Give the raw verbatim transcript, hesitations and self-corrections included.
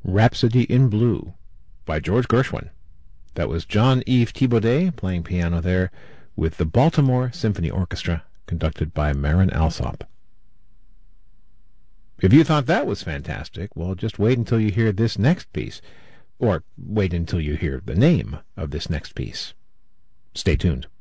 Rhapsody in Blue by George Gershwin. That was Jean-Yves Thibaudet playing piano there with the Baltimore Symphony Orchestra, conducted by Marin Alsop. If you thought that was fantastic, well, just wait until you hear this next piece, or wait until you hear the name of this next piece. Stay tuned.